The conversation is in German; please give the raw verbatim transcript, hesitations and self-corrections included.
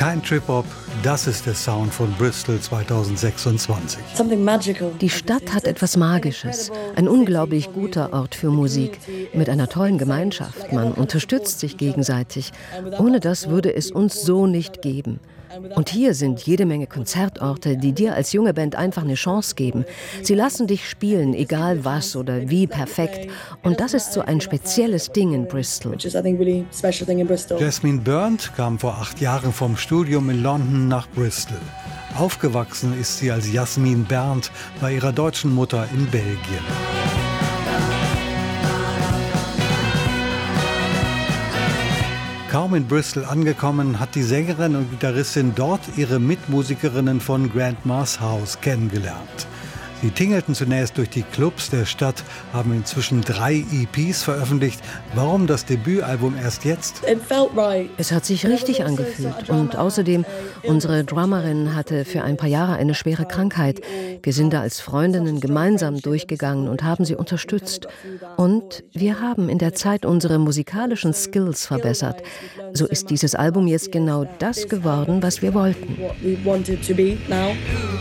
Kein Trip-Hop, das ist der Sound von Bristol zweitausendsechsundzwanzig. Die Stadt hat etwas Magisches, ein unglaublich guter Ort für Musik, mit einer tollen Gemeinschaft. Man unterstützt sich gegenseitig. Ohne das würde es uns so nicht geben. Und hier sind jede Menge Konzertorte, die dir als junge Band einfach eine Chance geben. Sie lassen dich spielen, egal was oder wie perfekt. Und das ist so ein spezielles Ding in Bristol. Jasmine Byrne kam vor acht Jahren vom Studium in London nach Bristol. Aufgewachsen ist sie als Jasmin Berndt bei ihrer deutschen Mutter in Belgien. Kaum in Bristol angekommen, hat die Sängerin und Gitarristin dort ihre Mitmusikerinnen von Grandma's House kennengelernt. Sie tingelten zunächst durch die Clubs der Stadt, haben inzwischen drei E Ps veröffentlicht. Warum das Debütalbum erst jetzt? Es hat sich richtig angefühlt. Und außerdem, unsere Drummerin hatte für ein paar Jahre eine schwere Krankheit. Wir sind da als Freundinnen gemeinsam durchgegangen und haben sie unterstützt. Und wir haben in der Zeit unsere musikalischen Skills verbessert. So ist dieses Album jetzt genau das geworden, was wir wollten.